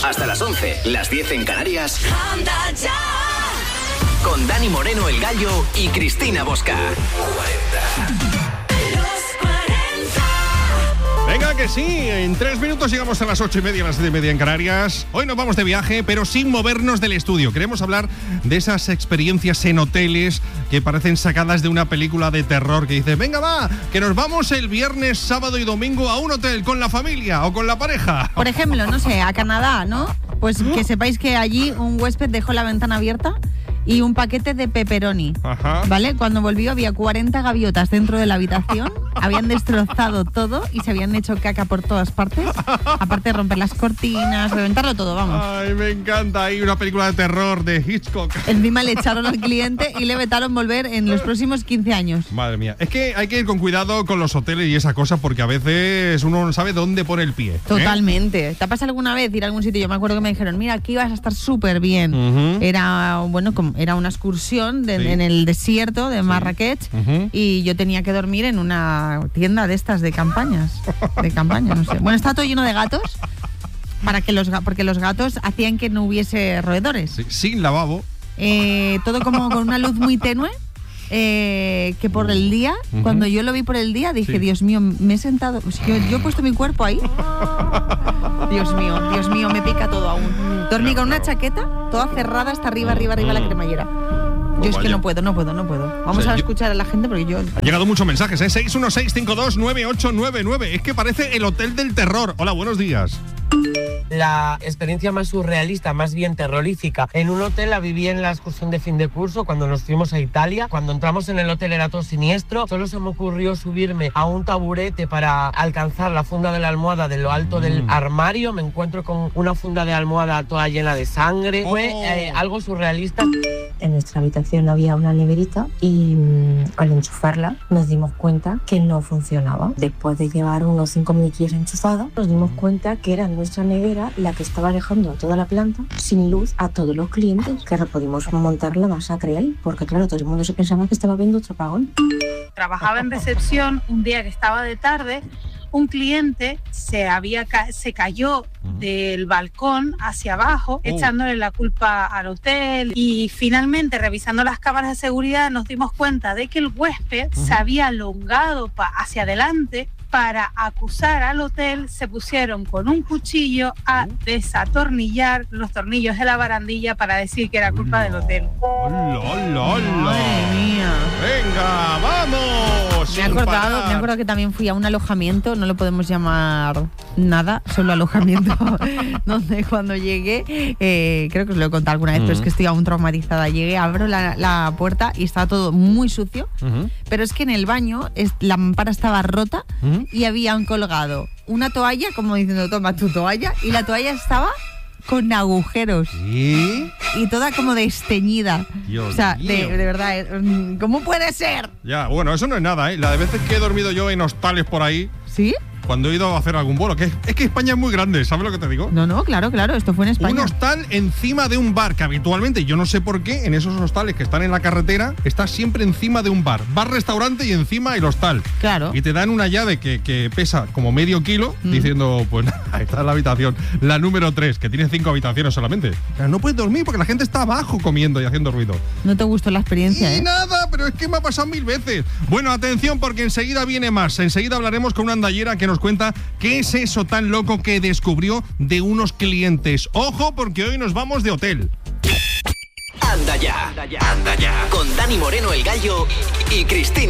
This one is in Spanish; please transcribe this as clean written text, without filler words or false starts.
Hasta las 11, las 10 en Canarias. Anda ya. Con Dani Moreno, el Gallo, y Cristina Bosca. 40. Venga, que sí, en 3 minutos llegamos a las 8:30, las 7:30 en Canarias. Hoy nos vamos de viaje, pero sin movernos del estudio. Queremos hablar de esas experiencias en hoteles que parecen sacadas de una película de terror que dice, venga va, que nos vamos el viernes, sábado y domingo a un hotel con la familia o con la pareja. Por ejemplo, no sé, a Canadá, ¿no? Pues que sepáis que allí un huésped dejó la ventana abierta y un paquete de pepperoni. Ajá. ¿Vale? Cuando volvió había 40 gaviotas dentro de la habitación, habían destrozado todo y se habían hecho caca por todas partes. Aparte de romper las cortinas, reventarlo todo, vamos. Ay, me encanta. Hay una película de terror de Hitchcock. Encima le echaron al cliente y le vetaron volver en los próximos 15 años. Madre mía. Es que hay que ir con cuidado con los hoteles y esa cosa porque a veces uno no sabe dónde pone el pie. Totalmente. ¿Te ha pasado alguna vez ir a algún sitio? Yo me acuerdo que me dijeron, mira, aquí vas a estar súper bien. Era, bueno, era una excursión en el desierto de Marrakech y yo tenía que dormir en una tienda de estas de campañas. No sé. Bueno, estaba todo lleno de gatos porque los gatos hacían que no hubiese roedores. Sí, sin lavabo. Todo como con una luz muy tenue. Que por el día, cuando yo lo vi por el día, dije, Dios mío, me he sentado, yo he puesto mi cuerpo ahí. Dios mío, me pica todo aún. Dormí con una chaqueta, toda cerrada hasta arriba la cremallera. Yo es que no puedo. Vamos a escuchar a la gente porque yo... Han llegado muchos mensajes, 616529899. Es que parece el hotel del terror. Hola, buenos días. La experiencia más surrealista, más bien terrorífica, en un hotel la viví en la excursión de fin de curso cuando nos fuimos a Italia. Cuando entramos en el hotel era todo siniestro. Solo se me ocurrió subirme a un taburete para alcanzar la funda de la almohada de lo alto del armario. Me encuentro con una funda de almohada toda llena de sangre. Fue algo surrealista. En nuestra habitación había una neverita y al enchufarla nos dimos cuenta que no funcionaba. Después de llevar unos 5 minutillos enchufada, nos dimos cuenta que era nuestra nevera la que estaba dejando toda la planta sin luz a todos los clientes, que pudimos montar la masacre ahí, porque claro, todo el mundo se pensaba que estaba viendo otro apagón. Trabajaba en recepción un día que estaba de tarde. Un cliente se cayó del balcón hacia abajo, echándole la culpa al hotel, y finalmente, revisando las cámaras de seguridad, nos dimos cuenta de que el huésped se había elongado hacia adelante para acusar al hotel. Se pusieron con un cuchillo a desatornillar los tornillos de la barandilla para decir que era culpa del hotel. Madre mía. Venga, vamos. Me he acordado que también fui a un alojamiento, no lo podemos llamar nada, solo alojamiento, donde cuando llegué, creo que os lo he contado alguna vez, pero es que estoy aún traumatizada. Llegué, abro la puerta y estaba todo muy sucio, pero es que en el baño la mampara estaba rota y habían colgado una toalla, como diciendo, toma tu toalla, y la toalla estaba con agujeros. ¿Sí? Y toda como desteñida. Dios, o sea, mío. de verdad, ¿cómo puede ser? Ya, bueno, eso no es nada, ¿eh? La de veces que he dormido yo en hostales por ahí. ¿Sí? Cuando he ido a hacer algún vuelo, es que España es muy grande, ¿sabes lo que te digo? No, claro, esto fue en España. Un hostal encima de un bar, que habitualmente, yo no sé por qué, en esos hostales que están en la carretera, está siempre encima de un bar. Bar-restaurante y encima el hostal. Claro. Y te dan una llave que pesa como medio kilo, diciendo, pues ahí está la habitación, la número 3, que tiene 5 habitaciones solamente. Pero no puedes dormir porque la gente está abajo comiendo y haciendo ruido. No te gustó la experiencia, Y nada, pero es que me ha pasado 1000 veces. Bueno, atención, porque enseguida viene más. Enseguida hablaremos con una andallera que nos cuenta qué es eso tan loco que descubrió de unos clientes. Ojo, porque hoy nos vamos de hotel. Anda ya. Con Dani Moreno, el Gallo, y Cristina